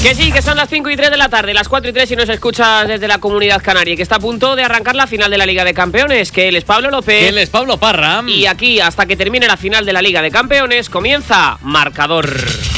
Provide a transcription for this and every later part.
Que sí, que son las 5:03 de la tarde, las 4:03 si nos escuchas desde la Comunidad Canaria, y que está a punto de arrancar la final de la Liga de Campeones, que él es Pablo López. Que él es Pablo Parra. Y aquí, hasta que termine la final de la Liga de Campeones, comienza Marcador.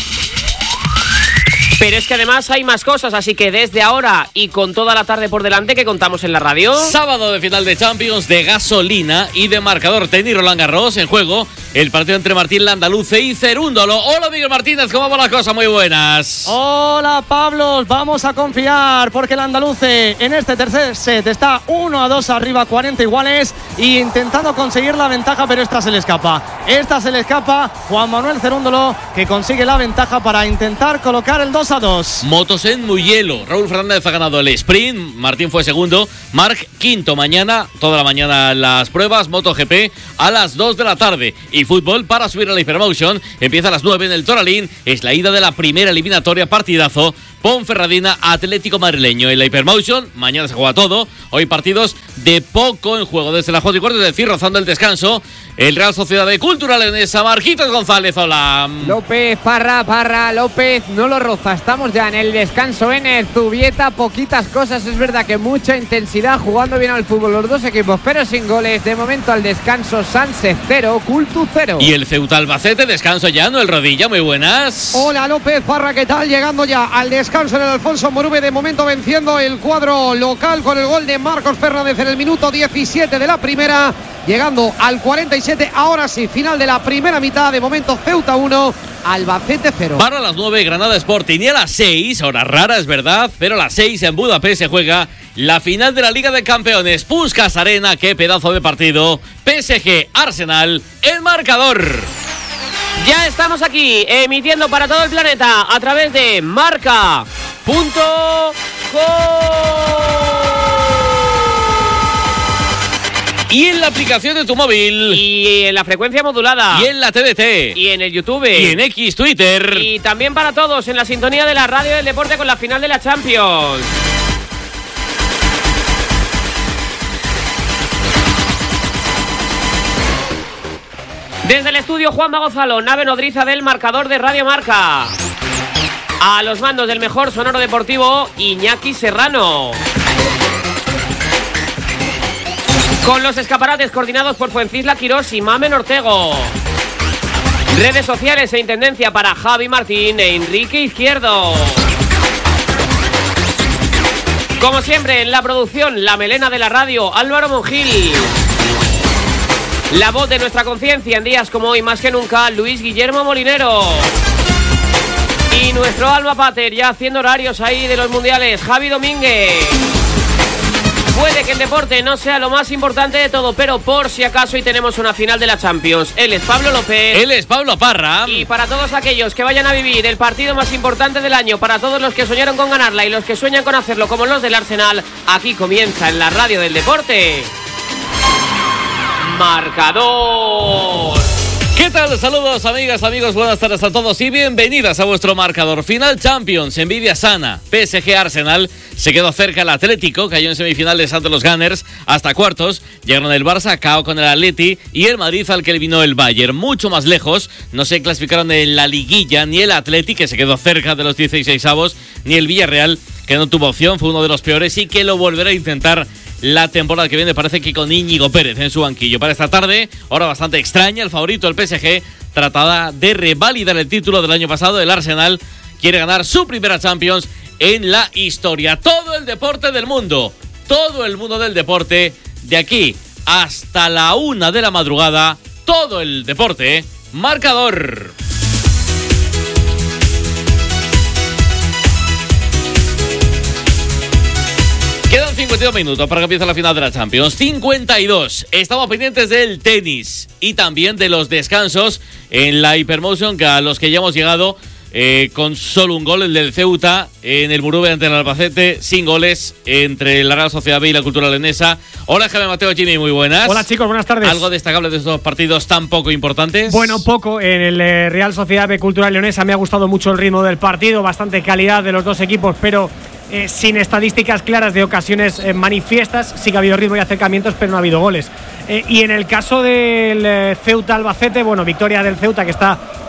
Pero es que además hay más cosas, así que desde ahora y con toda la tarde por delante que contamos en la radio. Sábado de final de Champions, de gasolina y de marcador tenis Roland Garros. En juego el partido entre Martín Landaluce y Cerúndolo. Hola Miguel Martínez, ¿cómo va la cosa? Muy buenas. Hola Pablo, vamos a confiar porque el Landaluce en este tercer set está 1-2 arriba, 40 iguales, y intentando conseguir la ventaja, pero esta se le escapa. Juan Manuel Cerúndolo, que consigue la ventaja para intentar colocar el 2-2. Motos en Mugello. Raúl Fernández ha ganado el sprint, Martín fue segundo, Marc quinto. Mañana, toda la mañana las pruebas, MotoGP a las 2 de la tarde. Y fútbol para subir a la Hypermotion. Empieza a las 9 en el Toralín. Es la ida de la primera eliminatoria, partidazo. Ponferradina, Atlético Madrileño. En la Hypermotion, mañana se juega todo. Hoy partidos de poco en juego desde las 4:15, es decir, rozando el descanso. El Real Sociedad de Cultura Leonesa, Marquitos González, hola. López, Parra, López, no lo roza. Estamos ya en el descanso en el Zubieta. Poquitas cosas, es verdad que mucha intensidad, jugando bien al fútbol los dos equipos, pero sin goles. De momento al descanso, Sanse 0, Cultu 0. Y el Ceuta Albacete, descanso ya, no el Rodilla, muy buenas. Hola López, Parra, ¿qué tal? Llegando ya al descanso en el Alfonso Morube, de momento venciendo el cuadro local con el gol de Marcos Fernández en el minuto 17 de la primera, llegando al 47. Ahora sí, final de la primera mitad, de momento Ceuta 1, Albacete 0. Para las 9, Granada Sporting, y a las 6, hora rara es verdad, pero a las 6 en Budapest se juega la final de la Liga de Campeones. Puskás Arena, qué pedazo de partido. PSG Arsenal, el marcador. Ya estamos aquí, emitiendo para todo el planeta a través de marca.com. Y en la aplicación de tu móvil. Y en la frecuencia modulada. Y en la TDT. Y en el YouTube. Y en X, Twitter. Y también para todos en la sintonía de la radio del deporte con la final de la Champions. Desde el estudio Juanma Gonzalo, nave nodriza del marcador de Radio Marca. A los mandos del mejor sonoro deportivo, Iñaki Serrano. Con los escaparates coordinados por Fuencisla Quirós y Mamen Ortego. Redes sociales e intendencia para Javi Martín e Enrique Izquierdo. Como siempre, en la producción, la melena de la radio, Álvaro Monjil. La voz de nuestra conciencia en días como hoy, más que nunca, Luis Guillermo Molinero. Y nuestro alma pater, ya haciendo horarios ahí de los mundiales, Javi Domínguez. Puede que el deporte no sea lo más importante de todo, pero por si acaso hoy tenemos una final de la Champions. Él es Pablo López. Él es Pablo Parra. Y para todos aquellos que vayan a vivir el partido más importante del año, para todos los que soñaron con ganarla y los que sueñan con hacerlo como los del Arsenal, aquí comienza en la radio del deporte Marcador. ¿Qué tal? Saludos amigas, amigos, buenas tardes a todos y bienvenidas a vuestro marcador. Final Champions, envidia sana. PSG Arsenal, se quedó cerca el Atlético, cayó en semifinales ante los Gunners, hasta cuartos. Llegaron el Barça, cao con el Atleti, y el Madrid, al que le vino el Bayern. Mucho más lejos, no se clasificaron en la liguilla ni el Atleti, que se quedó cerca de los 16avos, ni el Villarreal, que no tuvo opción, fue uno de los peores y que lo volverá a intentar la temporada que viene, parece que con Íñigo Pérez en su banquillo. Para esta tarde, hora bastante extraña, el favorito, el PSG, trataba de revalidar el título del año pasado. El Arsenal quiere ganar su primera Champions en la historia. Todo el deporte del mundo, todo el mundo del deporte, de aquí hasta la 1 de la madrugada, todo el deporte, marcador. Quedan 52 minutos para que empiece la final de la Champions. 52. Estamos pendientes del tenis y también de los descansos en la Hypermotion, que a los que ya hemos llegado con solo un gol, el del Ceuta en el Murube ante el Albacete, sin goles entre la Real Sociedad B y la Cultura Leonesa. Hola Jaime Mateo, Jimmy, muy buenas. Hola chicos, buenas tardes. ¿Algo destacable de estos partidos tan poco importantes? Bueno, poco. En el Real Sociedad B Cultura Leonesa me ha gustado mucho el ritmo del partido, bastante calidad de los dos equipos, pero sin estadísticas claras de ocasiones manifiestas. Sí que ha habido ritmo y acercamientos, pero no ha habido goles. Y en el caso del Ceuta Albacete, bueno, victoria del Ceuta, que está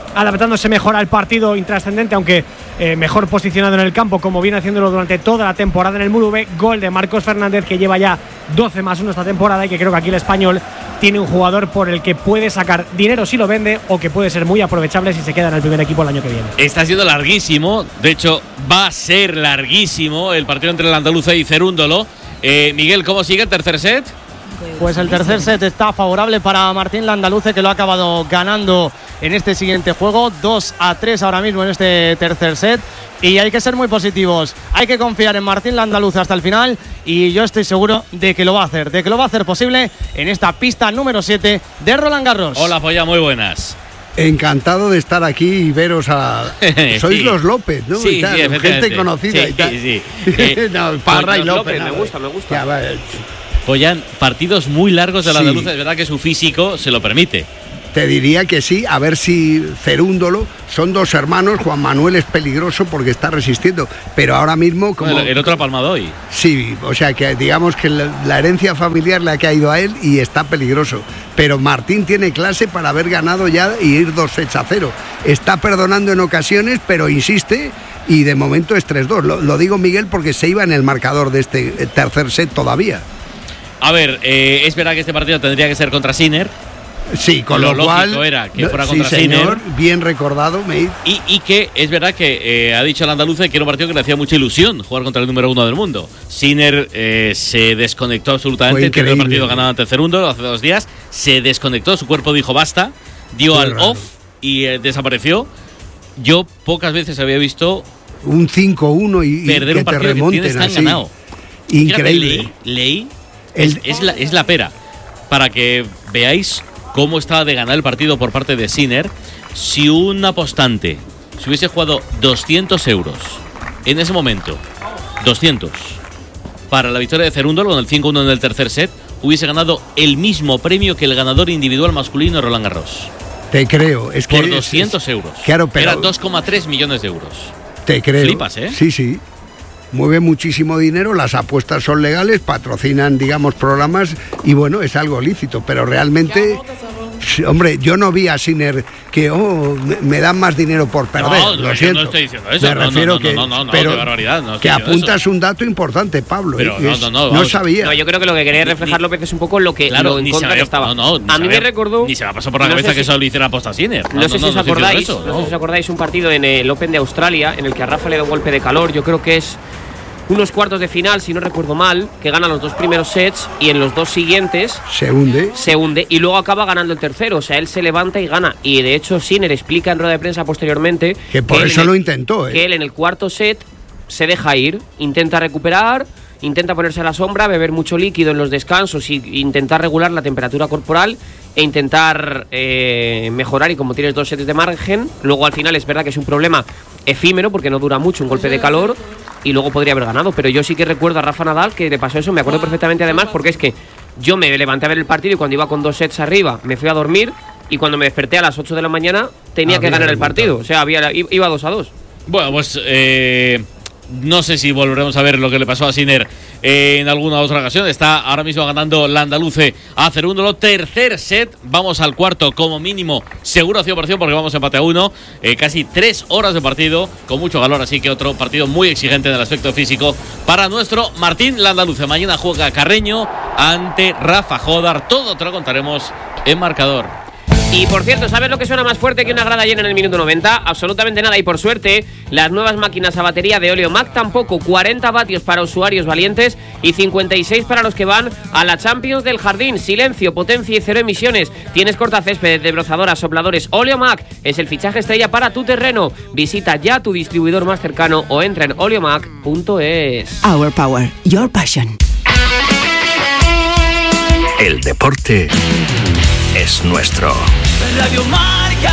adaptándose mejor al partido, intrascendente, aunque mejor posicionado en el campo, como viene haciéndolo durante toda la temporada en el Murube. Gol de Marcos Fernández, que lleva ya 12+1 esta temporada, y que creo que aquí el Español tiene un jugador por el que puede sacar dinero si lo vende, o que puede ser muy aprovechable si se queda en el primer equipo el año que viene. Está siendo larguísimo, de hecho va a ser larguísimo el partido entre el Andaluce y Cerúndolo. Miguel, ¿cómo sigue el tercer set? Pues el tercer set está favorable para Martín Landaluce, que lo ha acabado ganando en este siguiente juego, 2-3 ahora mismo en este tercer set. Y hay que ser muy positivos, hay que confiar en Martín Landaluce hasta el final, y yo estoy seguro de que lo va a hacer, posible en esta pista número 7 de Roland Garros. Hola, Polla, muy buenas. Encantado de estar aquí y veros sois sí. Los López, ¿no? Sí, y tal, sí, gente conocida sí, y tal. Sí. No, Parra y López. Me gusta. Ya, vale. Poyan, partidos muy largos de la Sí. Andaluza, es verdad que su físico se lo permite. Te diría que sí, a ver si Cerúndolo, son dos hermanos, Juan Manuel es peligroso porque está resistiendo, pero ahora mismo como... Bueno, el otro ha palmado hoy. Sí, o sea que digamos que la herencia familiar le ha caído a él y está peligroso. Pero Martín tiene clase para haber ganado ya y ir 2-0. Está perdonando en ocasiones, pero insiste, y de momento es 3-2. Lo digo, Miguel, porque se iba en el marcador de este tercer set todavía. A ver, es verdad que este partido tendría que ser contra Sinner. Sí, con Lo lo cual lógico era que fuera contra sí, señor, Sinner. bien recordado, Meid. Y que es verdad que ha dicho el Andaluce que era un partido que le hacía mucha ilusión jugar contra el número 1 del mundo. Sinner se desconectó absolutamente, terminó el partido ganado ante Cerúndolo hace 2 días, se desconectó, su cuerpo dijo basta, dio Qué al raro. off y desapareció. Yo pocas veces había visto Un 5-1 y perder que un te partido que remonten tienes tan así. ganado. Increíble. Fíjate, leí es la pera, para que veáis cómo estaba de ganar el partido por parte de Sinner. Si un apostante se hubiese jugado 200 euros en ese momento, 200, para la victoria de Cerúndolo con el 5-1 en el tercer set, hubiese ganado el mismo premio que el ganador individual masculino de Roland Garros. Te creo. Es que Por 200 euros. Claro, pero Era 2,3 millones de euros. te creo. Flipas, ¿eh? Sí. Mueve muchísimo dinero, las apuestas son legales, patrocinan, digamos, programas y bueno, es algo lícito, pero realmente, hombre, yo no vi a Sinner que me dan más dinero por perder, No, lo yo siento. no estoy diciendo eso. Me refiero que, qué barbaridad. No estoy que diciendo apuntas eso. un dato importante, Pablo. Pero no vamos. sabía. No, yo creo que lo que quería reflejar López es un poco lo que Claro, lo en ni contra se que estaba. a mí me recordó. Ni se me ha pasado por la no cabeza sé que si- eso le hiciera aposta a Sinner. No sé si os acordáis, eso, no sé si os acordáis un partido en el Open de Australia en el que a Rafa le da un golpe de calor. Yo creo que es unos cuartos de final, si no recuerdo mal, que gana los 2 primeros sets y en los 2 siguientes Se hunde. y luego acaba ganando el tercero. O sea, él se levanta y gana. Y de hecho, Sinner explica en rueda de prensa posteriormente Que por él eso en lo intentó, ¿eh? Que él en el cuarto set se deja ir, intenta recuperar, intenta ponerse a la sombra, beber mucho líquido en los descansos y intentar regular la temperatura corporal e intentar mejorar. Y como tienes 2 sets de margen, luego al final es verdad que es un problema efímero porque no dura mucho un golpe de calor y luego podría haber ganado. Pero yo sí que recuerdo a Rafa Nadal que le pasó eso, me acuerdo perfectamente además, porque es que yo me levanté a ver el partido y cuando iba con 2 sets arriba me fui a dormir y cuando me desperté a las 8 de la mañana tenía que ganar el partido. O sea, iba 2-2. Bueno, pues no sé si volveremos a ver lo que le pasó a Sinner en alguna otra ocasión. Está ahora mismo ganando Landaluce a Cerúndolo. Tercer set, vamos al cuarto como mínimo, seguro 100%, porque vamos empate a 1. Casi 3 horas de partido, con mucho calor, así que otro partido muy exigente en el aspecto físico para nuestro Martín Landaluce. Mañana juega Carreño ante Rafa Jodar. Todo te lo contaremos en Marcador. Y por cierto, ¿sabes lo que suena más fuerte que una grada llena en el minuto 90? Absolutamente nada. Y por suerte, las nuevas máquinas a batería de Oleomac tampoco. 40 vatios para usuarios valientes y 56 para los que van a la Champions del Jardín. Silencio, potencia y 0 emisiones. Tienes cortacésped, desbrozadoras, sopladores. Oleomac es el fichaje estrella para tu terreno. Visita ya tu distribuidor más cercano o entra en oleomac.es. Our Power, your passion. El deporte es nuestro. Radio Marca.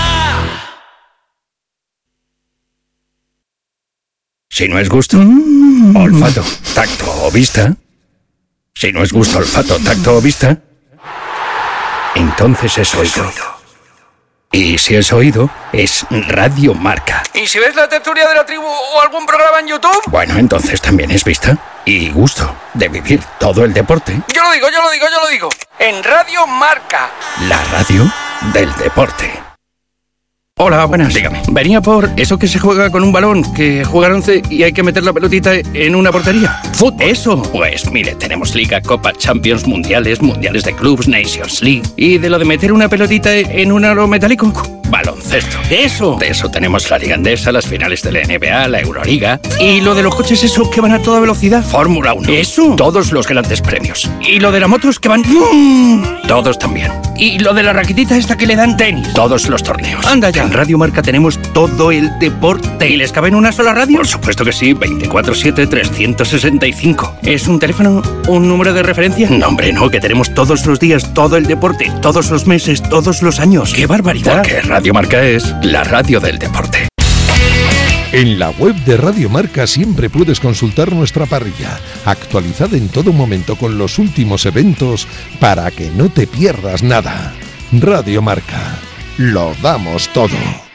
Si no es gusto, olfato, tacto o vista. Si no es gusto, olfato, tacto o vista, entonces es oído. Y si es oído, es Radio Marca. ¿Y si ves la tertulia de la tribu o algún programa en YouTube? Bueno, entonces también es vista y gusto de vivir todo el deporte. Yo lo digo. En Radio Marca. La radio del deporte. Hola, buenas. Dígame. Venía por eso que se juega con un balón, que juegan 11 y hay que meter la pelotita en una portería. ¡Fútbol! Eso. Pues mire, tenemos Liga, Copa, Champions, Mundiales de clubs, Nations League. ¿Y de lo de meter una pelotita en un aro metálico? Baloncesto. ¡Eso! De eso tenemos la Liga Endesa, las finales de la NBA, la Euroliga. ¿Y lo de los coches esos que van a toda velocidad? Fórmula 1. ¡Eso! Todos los grandes premios. ¿Y lo de las motos que van? Todos también. ¿Y lo de la raquetita esta que le dan tenis? Todos los torneos. Anda ya. En Radio Marca tenemos todo el deporte. ¿Y les cabe en una sola radio? Por supuesto que sí, 24/7, 365. ¿Es un teléfono, un número de referencia? No, hombre, no, que tenemos todos los días todo el deporte, todos los meses, todos los años. ¡Qué barbaridad! Porque Radio Marca es la radio del deporte. En la web de Radio Marca siempre puedes consultar nuestra parrilla, actualizada en todo momento con los últimos eventos para que no te pierdas nada. Radio Marca, lo damos todo.